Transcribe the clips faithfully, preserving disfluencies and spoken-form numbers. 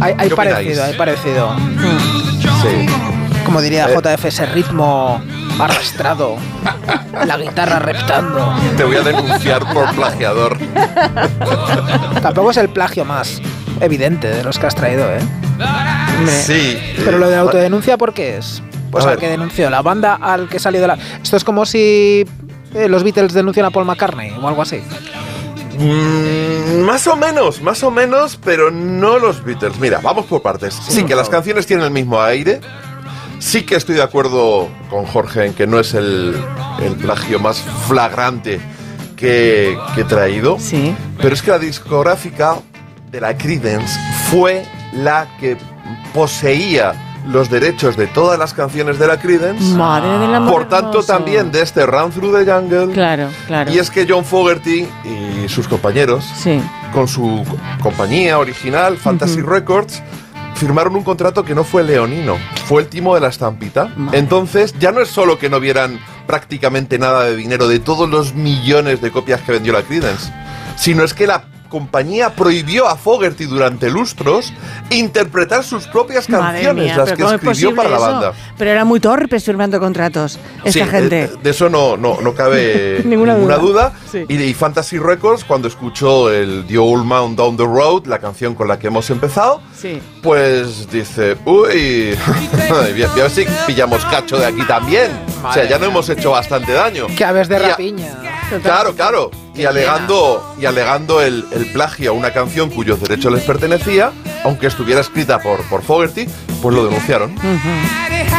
Hay, hay parecido, hay parecido. Sí. Como diría eh. J F, ese ritmo arrastrado, la guitarra reptando. Te voy a denunciar por plagiador. Tampoco es el plagio más evidente de los que has traído, ¿eh? Hombre. Sí. Pero lo de la autodenuncia, ¿por qué es? Pues al que denunció, la banda al que salió de la... Esto es como si eh, los Beatles denuncian a Paul McCartney o algo así. Mm, más o menos, más o menos, pero no los Beatles. Mira, vamos por partes. Sí, sí que las canciones tienen el mismo aire. Sí que estoy de acuerdo con Jorge en que no es el, el plagio más flagrante que, que he traído. Sí. Pero es que la discográfica de la Creedence fue la que poseía los derechos de todas las canciones de la Creedence. Madre del amor Por tanto, hermoso. también de este Run Through the Jungle. Claro, claro. Y es que John Fogerty y sus compañeros, sí. con su compañía original, Fantasy uh-huh. Records, firmaron un contrato que no fue leonino, fue el timo de la estampita. Madre. Entonces, ya no es solo que no vieran prácticamente nada de dinero de todos los millones de copias que vendió la Creedence, sino es que la compañía prohibió a Fogerty durante lustros interpretar sus propias canciones, mía, las que escribió para la eso? banda. Pero era muy torpes firmando contratos, esta sí, gente. De, de eso no, no, no cabe ninguna, ninguna duda. duda. Sí. Y, y Fantasy Records, cuando escuchó el The Old Man Down the Road, la canción con la que hemos empezado, sí. pues dice, uy, voy a ver si pillamos cacho de aquí también. Madre o sea, ya no hemos hecho bastante daño. Que aves de rapiña. A, claro, claro. Y alegando, y alegando el, el plagio a una canción cuyos derechos les pertenecía, aunque estuviera escrita por, por Fogerty, pues lo denunciaron. Uh-huh.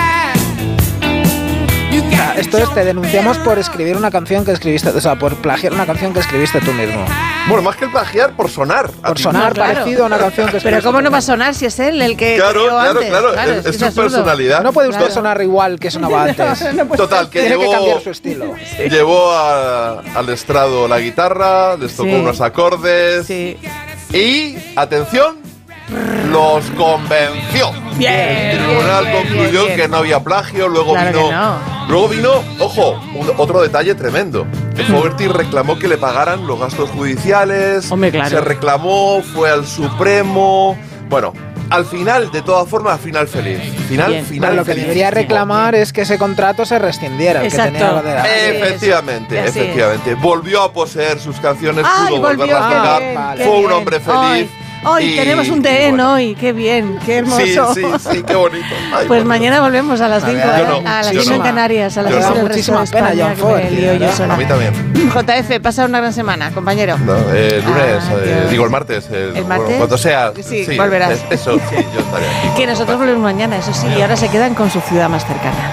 Esto es, te denunciamos por escribir una canción que escribiste, o sea, por plagiar una canción que escribiste tú mismo. Bueno, más que el plagiar, por sonar. Por sonar, no, claro. Parecido a una canción que escribiste. Pero ¿cómo no va a sonar si es él el que Claro, creó claro, antes? claro, claro. Es, es, es su personalidad. No puede usted claro. sonar igual que sonaba antes. No, no Total, que Tiene llevó, que cambiar su estilo. Sí. Llevó a, al estrado la guitarra, les tocó sí. unos acordes sí. y, atención, los convenció. Bien, el tribunal bien, concluyó bien, bien. que no había plagio, luego claro vino... No. Luego vino, ojo, un, otro detalle tremendo. Fogerty reclamó que le pagaran los gastos judiciales, Hombre, claro. se reclamó, fue al Supremo... Bueno, al final, de todas formas, final feliz. Final, Bien. final Pero lo que feliz. debería reclamar es que ese contrato se rescindiera. Exacto. Que tenía de la... Efectivamente, Así efectivamente. Es. Volvió a poseer sus canciones, Ay, pudo volvió, volverlas a qué tocar. bien, Fue qué un bien. hombre feliz. Hoy y, tenemos un D N bueno. hoy, qué bien, qué hermoso. Sí, sí, sí, qué bonito. Ay, pues bueno. mañana volvemos a las cinco, no, a las yo cinco no. en Canarias, a las Yo seis no. del resto de Muchísima pena, España, John que Fogerty, me lío yo ¿verdad? sola. A mí también. J F, pasa una gran semana, compañero. No, eh, el lunes, Ah, eh, Dios. digo el martes. El, ¿El martes? Bueno, cuando sea. Sí, volverás. es- Eso, sí, yo estaré aquí. Que nosotros volvemos mañana, eso sí, y ahora se quedan con su ciudad más cercana.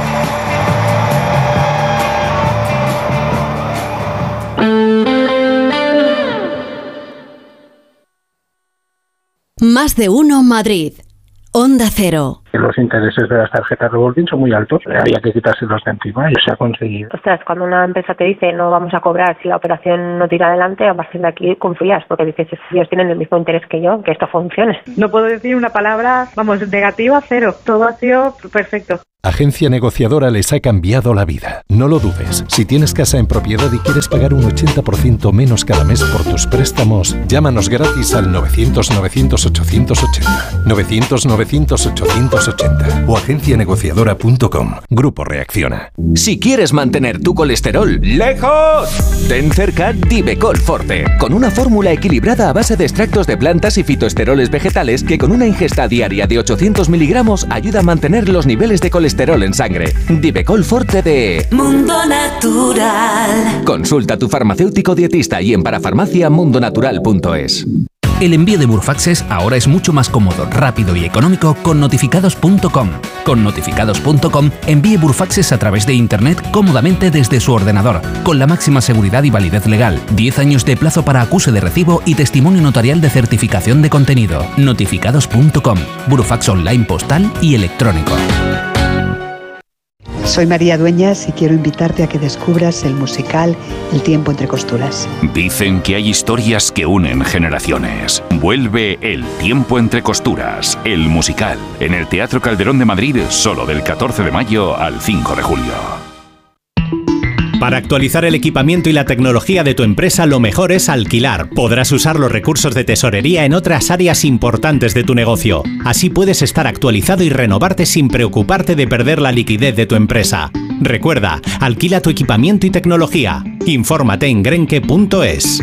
Más de uno Madrid. Onda Cero. Los intereses de las tarjetas revolving son muy altos, había que quitárselos de encima y se ha conseguido. Ostras, cuando una empresa te dice no vamos a cobrar si la operación no tira adelante, a partir de aquí confías, porque dices, ellos tienen el mismo interés que yo, que esto funcione. No puedo decir una palabra, vamos, negativa, cero. Todo ha sido perfecto. Agencia Negociadora les ha cambiado la vida. No lo dudes. Si tienes casa en propiedad y quieres pagar un ochenta por ciento menos cada mes por tus préstamos, llámanos gratis al novecientos novecientos ochocientos ochenta. novecientos novecientos ochocientos ochenta o agencia negociadora punto com. Grupo Reacciona. Si quieres mantener tu colesterol lejos, ten cerca Divecol Forte, con una fórmula equilibrada a base de extractos de plantas y fitoesteroles vegetales que con una ingesta diaria de ochocientos miligramos ayuda a mantener los niveles de colesterol en sangre. Divecol Forte de Mundo Natural. Consulta a tu farmacéutico dietista y en parafarmacia mundo natural punto es. El envío de Burfaxes ahora es mucho más cómodo, rápido y económico con notificados punto com. Con notificados punto com envíe Burfaxes a través de internet cómodamente desde su ordenador, con la máxima seguridad y validez legal, diez años de plazo para acuse de recibo y testimonio notarial de certificación de contenido. notificados punto com. Burfax online postal y electrónico. Soy María Dueñas y quiero invitarte a que descubras el musical El tiempo entre costuras. Dicen que hay historias que unen generaciones. Vuelve El tiempo entre costuras, el musical, en el Teatro Calderón de Madrid, solo del catorce de mayo al cinco de julio. Para actualizar el equipamiento y la tecnología de tu empresa, lo mejor es alquilar. Podrás usar los recursos de tesorería en otras áreas importantes de tu negocio. Así puedes estar actualizado y renovarte sin preocuparte de perder la liquidez de tu empresa. Recuerda, alquila tu equipamiento y tecnología. Infórmate en grenke punto es.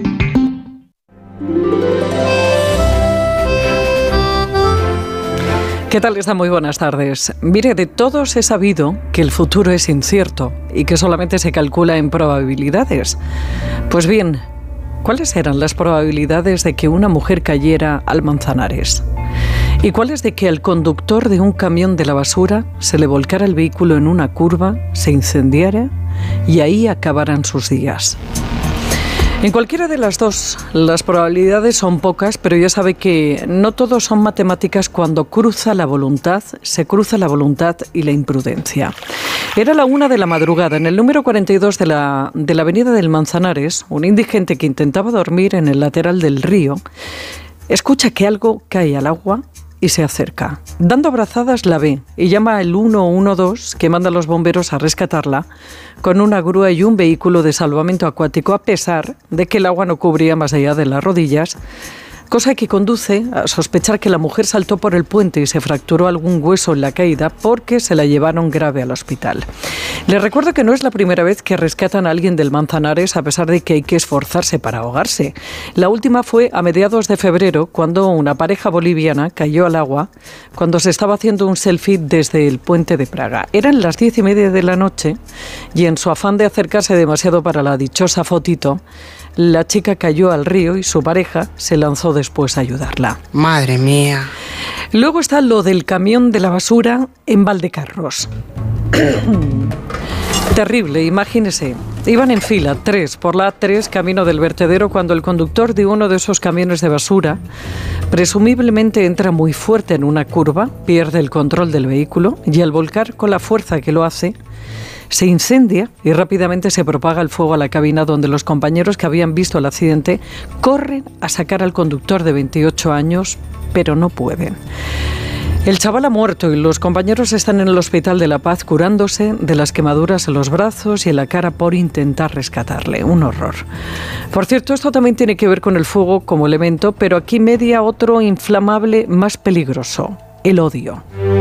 ¿Qué tal está? Muy buenas tardes. Mire, de todos he sabido que el futuro es incierto y que solamente se calcula en probabilidades. Pues bien, ¿cuáles eran las probabilidades de que una mujer cayera al Manzanares? ¿Y cuáles de que al conductor de un camión de la basura se le volcara el vehículo en una curva, se incendiara y ahí acabaran sus días? En cualquiera de las dos, las probabilidades son pocas, pero ya sabe que no todo son matemáticas cuando cruza la voluntad, se cruza la voluntad y la imprudencia. Era la una de la madrugada, en el número cuarenta y dos de la, de la avenida del Manzanares, un indigente que intentaba dormir en el lateral del río, escucha que algo cae al agua y se acerca. Dando abrazadas la ve y llama al uno uno dos, que manda a los bomberos a rescatarla con una grúa y un vehículo de salvamento acuático, a pesar de que el agua no cubría más allá de las rodillas, cosa que conduce a sospechar que la mujer saltó por el puente y se fracturó algún hueso en la caída, porque se la llevaron grave al hospital. Les recuerdo que no es la primera vez que rescatan a alguien del Manzanares, a pesar de que hay que esforzarse para ahogarse. La última fue a mediados de febrero, cuando una pareja boliviana cayó al agua cuando se estaba haciendo un selfie desde el puente de Praga. Eran las diez y media de la noche y, en su afán de acercarse demasiado para la dichosa fotito, la chica cayó al río y su pareja se lanzó después a ayudarla. Madre mía. Luego está lo del camión de la basura en Valdecarros. Terrible, imagínese. Iban en fila, tres, por la A tres, camino del vertedero, cuando el conductor de uno de esos camiones de basura presumiblemente entra muy fuerte en una curva, pierde el control del vehículo y, al volcar con la fuerza que lo hace, se incendia y rápidamente se propaga el fuego a la cabina, donde los compañeros que habían visto el accidente corren a sacar al conductor de veintiocho años, pero no pueden. El chaval ha muerto y los compañeros están en el Hospital de La Paz curándose de las quemaduras en los brazos y en la cara por intentar rescatarle. Un horror. Por cierto, esto también tiene que ver con el fuego como elemento, pero aquí media otro inflamable más peligroso: el odio.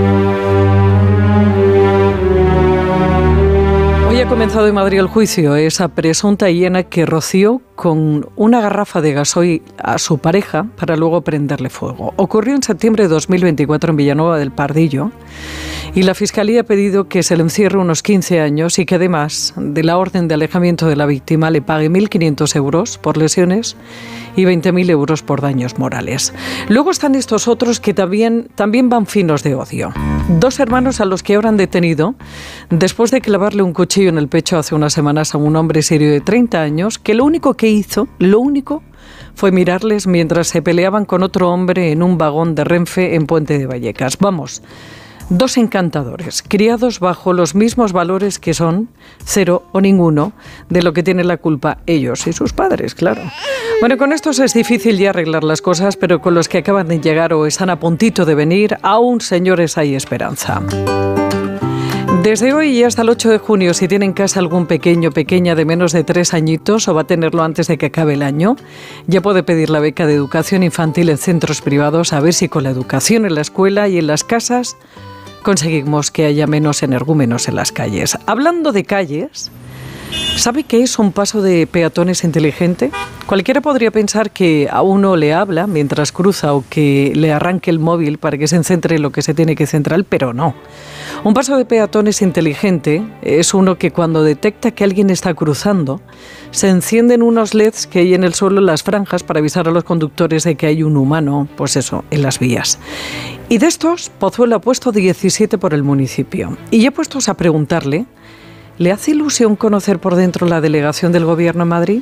Hoy ha comenzado en Madrid el juicio. Esa presunta hiena que roció con una garrafa de gasoil a su pareja para luego prenderle fuego. Ocurrió en septiembre de dos mil veinticuatro en Villanueva del Pardillo, y la Fiscalía ha pedido que se le encierre unos quince años y que, además de la orden de alejamiento de la víctima, le pague mil quinientos euros por lesiones y veinte mil euros por daños morales. Luego están estos otros que también, también van finos de odio. Dos hermanos a los que ahora han detenido después de clavarle un cuchillo en el pecho hace unas semanas a un hombre sirio de treinta años, que lo único que hizo, lo único, fue mirarles mientras se peleaban con otro hombre en un vagón de Renfe en Puente de Vallecas. Vamos, dos encantadores, criados bajo los mismos valores que son cero o ninguno de lo que tienen la culpa ellos y sus padres, claro. Bueno, con estos es difícil ya arreglar las cosas, pero con los que acaban de llegar o están a puntito de venir, aún, señores, hay esperanza. Desde hoy y hasta el ocho de junio, si tiene en casa algún pequeño, pequeña de menos de tres añitos, o va a tenerlo antes de que acabe el año, ya puede pedir la beca de educación infantil en centros privados, a ver si con la educación en la escuela y en las casas conseguimos que haya menos energúmenos en las calles. Hablando de calles, ¿sabe qué es un paso de peatones inteligente? Cualquiera podría pensar que a uno le habla mientras cruza o que le arranque el móvil para que se centre en lo que se tiene que centrar, pero no. Un paso de peatones inteligente es uno que, cuando detecta que alguien está cruzando, se encienden unos L E Ds que hay en el suelo, en las franjas, para avisar a los conductores de que hay un humano, pues eso, en las vías. Y de estos, Pozuelo ha puesto diecisiete por el municipio. Y ya puestos a preguntarle, ¿le hace ilusión conocer por dentro la delegación del Gobierno en Madrid?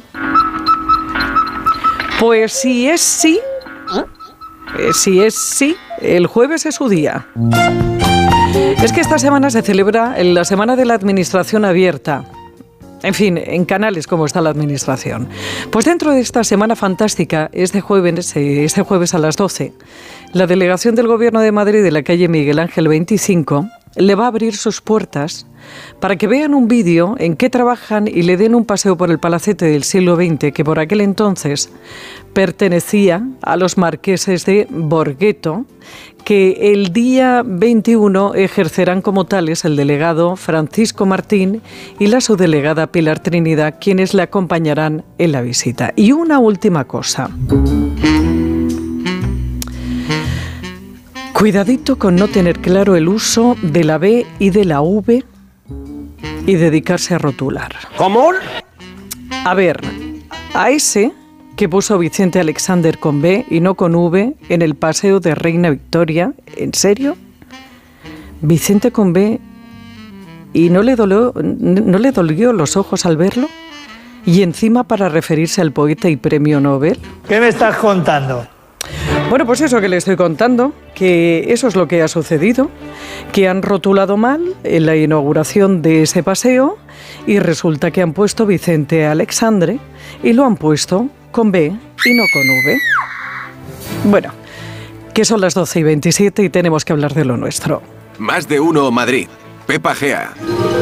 Pues si es sí, eh, si es sí, el jueves es su día. Es que esta semana se celebra la Semana de la Administración Abierta. En fin, en Canales, ¿cómo está la Administración? Pues dentro de esta semana fantástica, este jueves, este jueves a las doce, la delegación del Gobierno de Madrid, de la calle Miguel Ángel veinticinco, le va a abrir sus puertas para que vean un vídeo en que trabajan y le den un paseo por el palacete del siglo veinte, que por aquel entonces pertenecía a los marqueses de Borghetto, que el día veintiuno ejercerán como tales el delegado Francisco Martín y la subdelegada Pilar Trinidad, quienes le acompañarán en la visita. Y una última cosa. Cuidadito con no tener claro el uso de la B y de la V y dedicarse a rotular. ¿Cómo? A ver, a ese que puso Vicente Alexander con B y no con V en el paseo de Reina Victoria, ¿en serio? Vicente con B, ¿y no le dolió, no le dolió los ojos al verlo? Y encima para referirse al poeta y premio Nobel. ¿Qué me estás contando? Bueno, pues eso que le estoy contando, que eso es lo que ha sucedido, que han rotulado mal en la inauguración de ese paseo y resulta que han puesto Vicente Alexandre y lo han puesto con B y no con V. Bueno, que son las doce y veintisiete y tenemos que hablar de lo nuestro. Más de uno Madrid. Pepa Gea.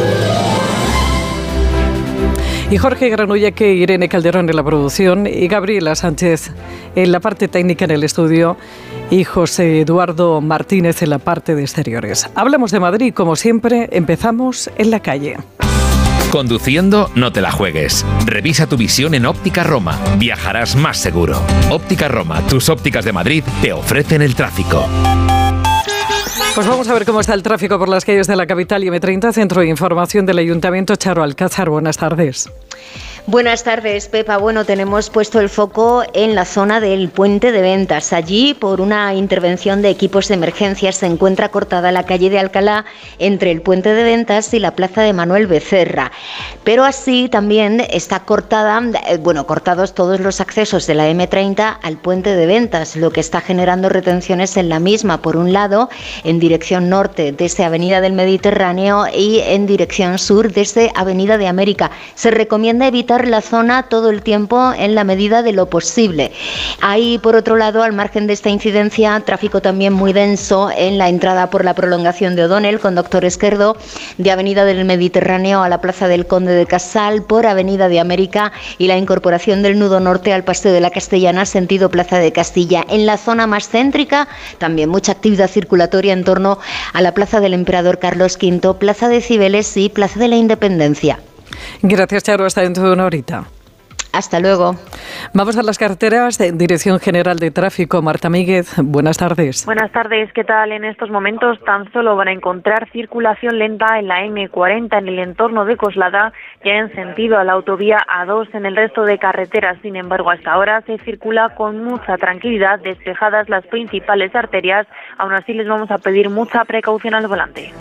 Y Jorge Granullaque, Irene Calderón en la producción y Gabriela Sánchez en la parte técnica en el estudio y José Eduardo Martínez en la parte de exteriores. Hablamos de Madrid, como siempre, empezamos en la calle. Conduciendo, no te la juegues. Revisa tu visión en Óptica Roma. Viajarás más seguro. Óptica Roma, tus ópticas de Madrid, te ofrecen el tráfico. Pues vamos a ver cómo está el tráfico por las calles de la capital y eme treinta, Centro de Información del Ayuntamiento. Charo Alcázar, buenas tardes. Buenas tardes, Pepa. Bueno, tenemos puesto el foco en la zona del Puente de Ventas. Allí, por una intervención de equipos de emergencia, se encuentra cortada la calle de Alcalá entre el Puente de Ventas y la plaza de Manuel Becerra. Pero así también está cortada, eh, bueno, cortados todos los accesos de la eme treinta al Puente de Ventas, lo que está generando retenciones en la misma. Por un lado, en dirección norte desde Avenida del Mediterráneo y en dirección sur desde Avenida de América. Se recomienda evitar la zona todo el tiempo en la medida de lo posible. Hay, por otro lado, al margen de esta incidencia, tráfico también muy denso en la entrada por la prolongación de O'Donnell con Doctor Esquerdo, de Avenida del Mediterráneo a la Plaza del Conde de Casal, por Avenida de América y la incorporación del nudo norte al Paseo de la Castellana, sentido Plaza de Castilla. En la zona más céntrica, también mucha actividad circulatoria en torno a la Plaza del Emperador Carlos quinto, Plaza de Cibeles y Plaza de la Independencia. Gracias, Charo. Hasta dentro de una horita. Hasta luego. Vamos a las carreteras. De Dirección General de Tráfico, Marta Míguez. Buenas tardes. Buenas tardes. ¿Qué tal? En estos momentos tan solo van a encontrar circulación lenta en la eme cuarenta en el entorno de Coslada, ya en sentido a la autovía A dos. En el resto de carreteras, sin embargo, hasta ahora se circula con mucha tranquilidad, despejadas las principales arterias. Aún así, les vamos a pedir mucha precaución al volante.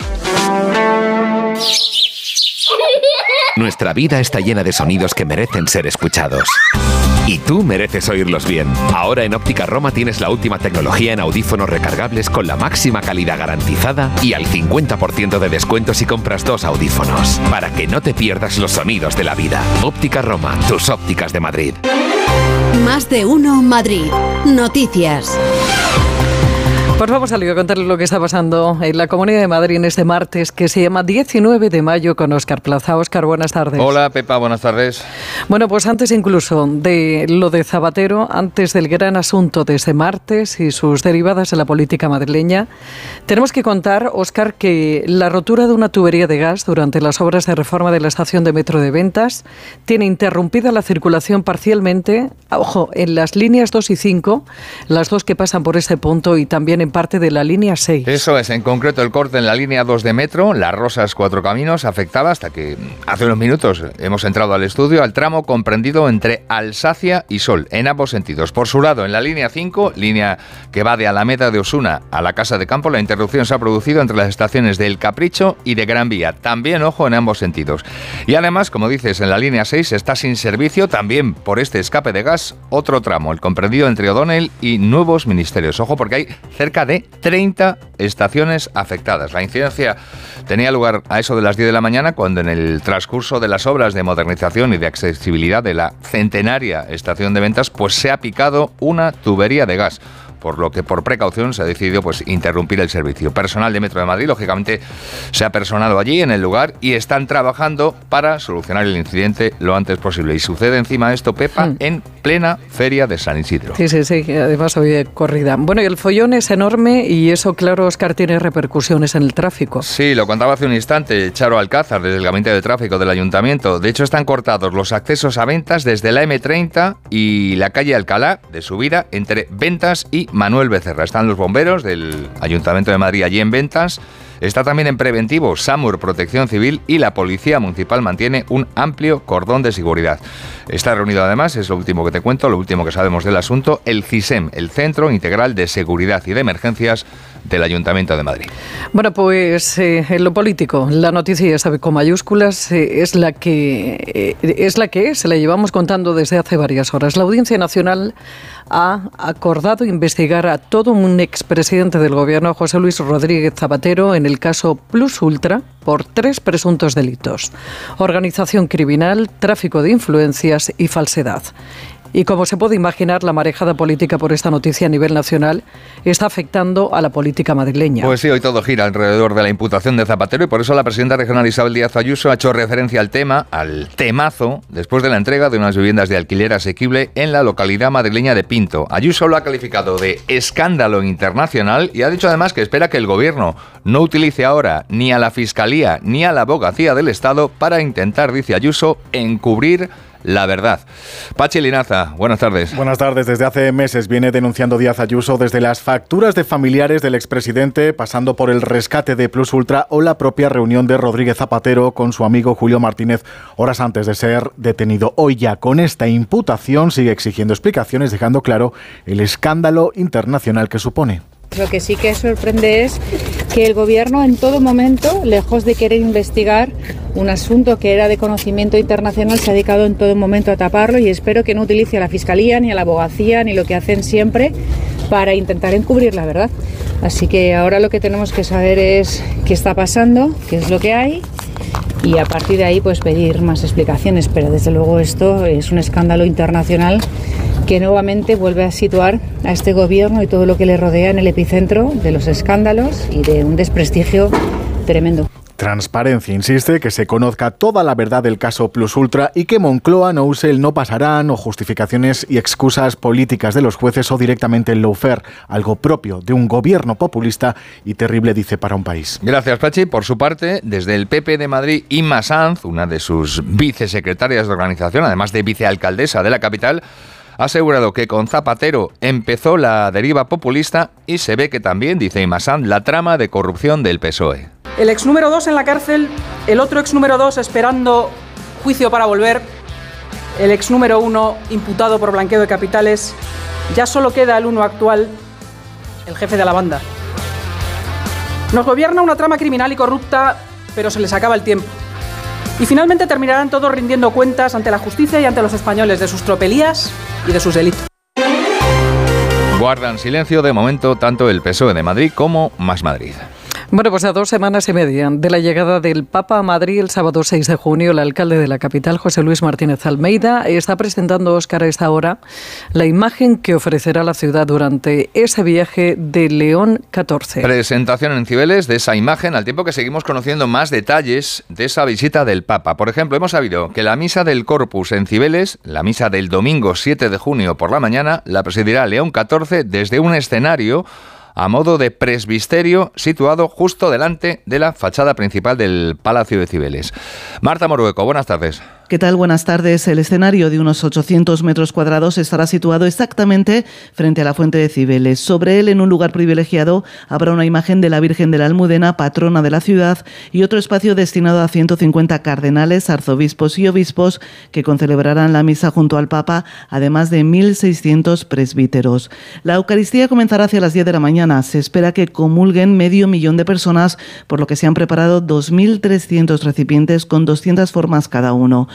Nuestra vida está llena de sonidos que merecen ser escuchados. Y tú mereces oírlos bien. Ahora en Óptica Roma tienes la última tecnología en audífonos recargables con la máxima calidad garantizada y al cincuenta por ciento de descuento si compras dos audífonos. Para que no te pierdas los sonidos de la vida. Óptica Roma, tus ópticas de Madrid. Más de uno Madrid. Noticias. Pues vamos a contarles lo que está pasando en la Comunidad de Madrid en este martes, que se llama diecinueve de mayo, con Óscar Plaza. Óscar, buenas tardes. Hola, Pepa, buenas tardes. Bueno, pues antes incluso de lo de Zapatero, antes del gran asunto de este martes y sus derivadas en la política madrileña, tenemos que contar, Óscar, que la rotura de una tubería de gas durante las obras de reforma de la estación de metro de Ventas tiene interrumpida la circulación parcialmente, ojo, en las líneas dos y cinco, las dos que pasan por ese punto, y también en parte de la línea seis. Eso es, en concreto el corte en la línea dos de metro, Las Rosas Cuatro Caminos, afectaba hasta que hace unos minutos hemos entrado al estudio al tramo comprendido entre Alsacia y Sol, en ambos sentidos. Por su lado, en la línea cinco, línea que va de Alameda de Osuna a la Casa de Campo, la interrupción se ha producido entre las estaciones de El Capricho y de Gran Vía. También, ojo, en ambos sentidos. Y además, como dices, en la línea seis está sin servicio también por este escape de gas otro tramo, el comprendido entre O'Donnell y Nuevos Ministerios. Ojo, porque hay cerca de treinta estaciones afectadas. La incidencia tenía lugar a eso de las diez de la mañana, cuando en el transcurso de las obras de modernización y de accesibilidad de la centenaria estación de Ventas, pues se ha picado una tubería de gas. por lo que por precaución se ha decidido pues interrumpir el servicio. Personal de Metro de Madrid, lógicamente, se ha personado allí en el lugar y están trabajando para solucionar el incidente lo antes posible. Y sucede encima esto, Pepa, mm. en plena feria de San Isidro. Sí, sí, sí, además hoy corrida. Bueno, y el follón es enorme y eso, claro, Óscar, tiene repercusiones en el tráfico. Sí, lo contaba hace un instante Charo Alcázar, desde el Gabinete de Tráfico del Ayuntamiento. De hecho, están cortados los accesos a Ventas desde la eme treinta y la calle Alcalá, de subida, entre Ventas y Manuel Becerra. Están los bomberos del Ayuntamiento de Madrid allí en Ventas. Está también en preventivo SAMUR, Protección Civil, y la Policía Municipal mantiene un amplio cordón de seguridad. Está reunido además, es lo último que te cuento, lo último que sabemos del asunto, el CISEM, el Centro Integral de Seguridad y de Emergencias del Ayuntamiento de Madrid. Bueno, pues eh, en lo político, la noticia, sabe, con mayúsculas, eh, es la que eh, es la que es, se la llevamos contando desde hace varias horas. La Audiencia Nacional ha acordado investigar a todo un expresidente del Gobierno, José Luis Rodríguez Zapatero, en el caso Plus Ultra, por tres presuntos delitos: organización criminal, tráfico de influencias y falsedad. Y como se puede imaginar, la marejada política por esta noticia a nivel nacional está afectando a la política madrileña. Pues sí, hoy todo gira alrededor de la imputación de Zapatero y por eso la presidenta regional Isabel Díaz Ayuso ha hecho referencia al tema, al temazo, después de la entrega de unas viviendas de alquiler asequible en la localidad madrileña de Pinto. Ayuso lo ha calificado de escándalo internacional y ha dicho además que espera que el gobierno no utilice ahora ni a la Fiscalía ni a la Abogacía del Estado para intentar, dice Ayuso, encubrir la verdad. Pachi Linaza, buenas tardes. Buenas tardes. Desde hace meses viene denunciando Díaz Ayuso desde las facturas de familiares del expresidente, pasando por el rescate de Plus Ultra o la propia reunión de Rodríguez Zapatero con su amigo Julio Martínez horas antes de ser detenido. Hoy ya con esta imputación sigue exigiendo explicaciones, dejando claro el escándalo internacional que supone. Lo que sí que sorprende es que el Gobierno en todo momento, lejos de querer investigar un asunto que era de conocimiento internacional, se ha dedicado en todo momento a taparlo, y espero que no utilice a la Fiscalía ni a la Abogacía ni lo que hacen siempre para intentar encubrir la verdad. Así que ahora lo que tenemos que saber es qué está pasando, qué es lo que hay, y a partir de ahí pues pedir más explicaciones. Pero desde luego esto es un escándalo internacional que nuevamente vuelve a situar a este gobierno y todo lo que le rodea en el epicentro de los escándalos y de un desprestigio tremendo. Transparencia insiste que se conozca toda la verdad del caso Plus Ultra y que Moncloa no use el no pasarán o justificaciones y excusas políticas de los jueces o directamente el lawfare, algo propio de un gobierno populista y terrible, dice, para un país. Gracias, Pachi. Por su parte, desde el P P de Madrid, Inma Sanz, una de sus vicesecretarias de organización, además de vicealcaldesa de la capital, ha asegurado que con Zapatero empezó la deriva populista y se ve que también, dice Inma Sanz, la trama de corrupción del P S O E. El ex número dos en la cárcel, el otro ex número dos esperando juicio para volver, el ex número uno imputado por blanqueo de capitales, ya solo queda el uno actual, el jefe de la banda. Nos gobierna una trama criminal y corrupta, pero se les acaba el tiempo. Y finalmente terminarán todos rindiendo cuentas ante la justicia y ante los españoles de sus tropelías y de sus delitos. Guardan silencio de momento tanto el P S O E de Madrid como Más Madrid. Bueno, pues a dos semanas y media de la llegada del Papa a Madrid el sábado seis de junio, el alcalde de la capital, José Luis Martínez Almeida, está presentando, Óscar, a esta hora la imagen que ofrecerá la ciudad durante ese viaje de León catorce. Presentación en Cibeles de esa imagen, al tiempo que seguimos conociendo más detalles de esa visita del Papa. Por ejemplo, hemos sabido que la misa del Corpus en Cibeles, la misa del domingo siete de junio por la mañana, la presidirá León catorce desde un escenario a modo de presbiterio situado justo delante de la fachada principal del Palacio de Cibeles. Marta Morueco, buenas tardes. ¿Qué tal? Buenas tardes. El escenario de unos ochocientos metros cuadrados estará situado exactamente frente a la fuente de Cibeles. Sobre él, en un lugar privilegiado, habrá una imagen de la Virgen de la Almudena, patrona de la ciudad, y otro espacio destinado a ciento cincuenta cardenales, arzobispos y obispos que concelebrarán la misa junto al Papa, además de mil seiscientos presbíteros. La Eucaristía comenzará hacia las diez de la mañana. Se espera que comulguen medio millón de personas, por lo que se han preparado dos mil trescientos recipientes con doscientas formas cada uno.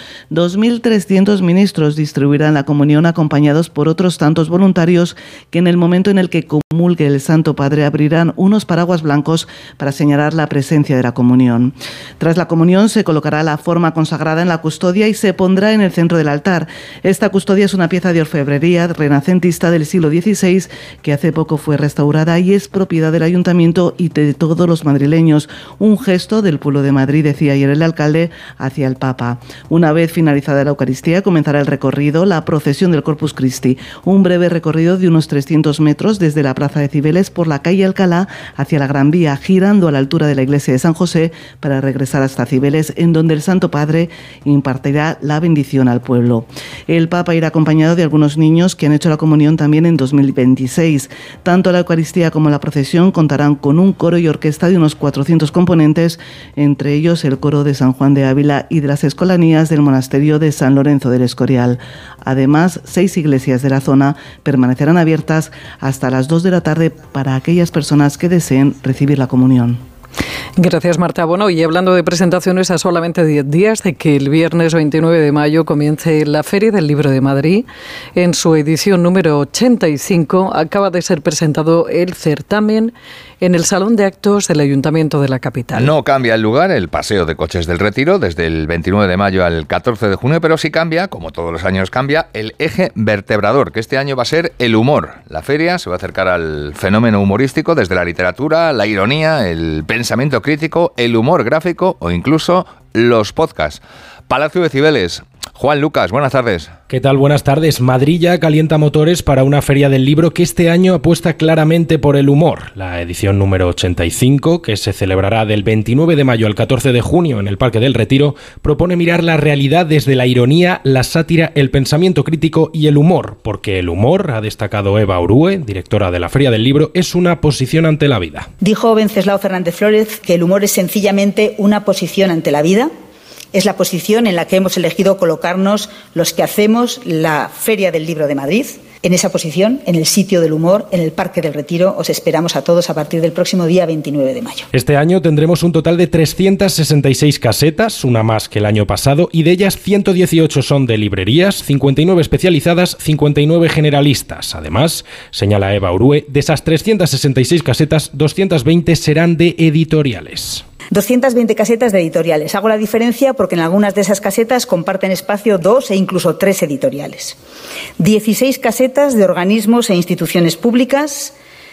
dos mil trescientos ministros distribuirán la comunión acompañados por otros tantos voluntarios que en el momento en el que comulgue el Santo Padre abrirán unos paraguas blancos para señalar la presencia de la comunión. Tras la comunión se colocará la forma consagrada en la custodia y se pondrá en el centro del altar. Esta custodia es una pieza de orfebrería renacentista del siglo dieciséis que hace poco fue restaurada y es propiedad del ayuntamiento y de todos los madrileños. Un gesto del pueblo de Madrid, decía ayer el alcalde, hacia el Papa. Una vez finalizada la Eucaristía comenzará el recorrido, la procesión del Corpus Christi. Un breve recorrido de unos trescientos metros desde la plaza de Cibeles por la calle Alcalá hacia la Gran Vía, girando a la altura de la iglesia de San José para regresar hasta Cibeles, en donde el Santo Padre impartirá la bendición al pueblo. El Papa irá acompañado de algunos niños que han hecho la comunión también en dos mil veintiséis. Tanto la Eucaristía como la procesión contarán con un coro y orquesta de unos cuatrocientos componentes, entre ellos el coro de San Juan de Ávila y de las escolanías del monasterio de San Lorenzo del Escorial. Además, seis iglesias de la zona permanecerán abiertas hasta las dos de la tarde para aquellas personas que deseen recibir la comunión. Gracias, Marta. Bueno, y hablando de presentaciones, a solamente diez días de que el viernes veintinueve de mayo comience la Feria del Libro de Madrid, en su edición número ochenta y cinco, acaba de ser presentado el certamen en el Salón de Actos del Ayuntamiento de la capital. No cambia el lugar, el Paseo de Coches del Retiro, desde el veintinueve de mayo al catorce de junio, pero sí cambia, como todos los años cambia, el eje vertebrador, que este año va a ser el humor. La feria se va a acercar al fenómeno humorístico desde la literatura, la ironía, el pensamiento crítico, el humor gráfico o incluso los podcasts. Palacio de Cibeles. Juan Lucas, buenas tardes. ¿Qué tal? Buenas tardes. Madrid ya calienta motores para una feria del libro que este año apuesta claramente por el humor. La edición número ochenta y cinco, que se celebrará del veintinueve de mayo al catorce de junio en el Parque del Retiro, propone mirar la realidad desde la ironía, la sátira, el pensamiento crítico y el humor, porque el humor, ha destacado Eva Orue, directora de la Feria del Libro, es una posición ante la vida. Dijo Venceslao Fernández Flórez que el humor es sencillamente una posición ante la vida. Es la posición en la que hemos elegido colocarnos los que hacemos la Feria del Libro de Madrid. En esa posición, en el sitio del humor, en el Parque del Retiro, os esperamos a todos a partir del próximo día veintinueve de mayo. Este año tendremos un total de trescientas sesenta y seis casetas, una más que el año pasado, y de ellas ciento dieciocho son de librerías, cincuenta y nueve especializadas, cincuenta y nueve generalistas. Además, señala Eva Orue, de esas trescientas sesenta y seis casetas, doscientas veinte serán de editoriales. doscientas veinte casetas de editoriales. Hago la diferencia porque en algunas de esas casetas comparten espacio dos e incluso tres editoriales. dieciséis casetas de organismos e instituciones públicas,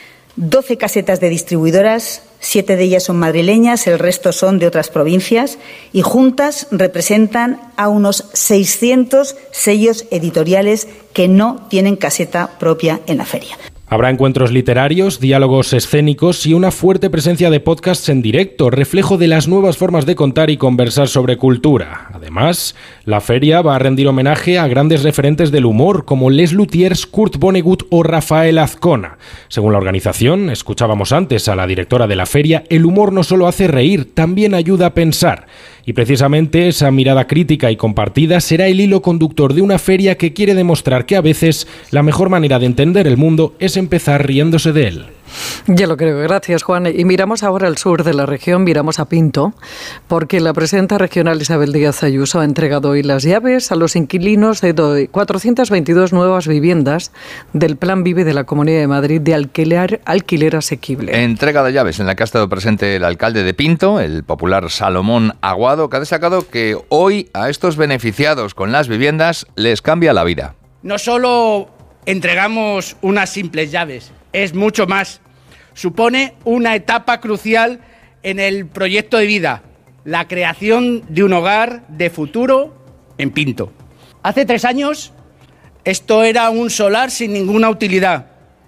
doce casetas de distribuidoras, siete de ellas son madrileñas, el resto son de otras provincias y juntas representan a unos seiscientos sellos editoriales que no tienen caseta propia en la feria. Habrá encuentros literarios, diálogos escénicos y una fuerte presencia de podcasts en directo, reflejo de las nuevas formas de contar y conversar sobre cultura. Además, la feria va a rendir homenaje a grandes referentes del humor como Les Luthiers, Kurt Vonnegut o Rafael Azcona. Según la organización, escuchábamos antes a la directora de la feria, el humor no solo hace reír, también ayuda a pensar. Y precisamente esa mirada crítica y compartida será el hilo conductor de una feria que quiere demostrar que a veces la mejor manera de entender el mundo es empezar riéndose de él. Ya lo creo, gracias Juan. Y miramos ahora al sur de la región, miramos a Pinto, porque la presidenta regional Isabel Díaz Ayuso ha entregado hoy las llaves a los inquilinos de cuatrocientas veintidós nuevas viviendas del Plan Vive de la Comunidad de Madrid de alquiler, alquiler asequible. Entrega de llaves en la que ha estado presente el alcalde de Pinto, el popular Salomón Aguado, que ha destacado que hoy a estos beneficiados con las viviendas les cambia la vida. No solo entregamos unas simples llaves, es mucho más. Supone una etapa crucial en el proyecto de vida, la creación de un hogar de futuro en Pinto. Hace tres años esto era un solar sin ninguna utilidad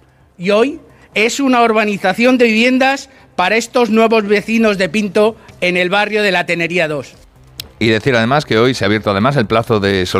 y hoy es una urbanización de viviendas para estos nuevos vecinos de Pinto en el barrio de la Tenería dos. Y decir además que hoy se ha abierto además el plazo de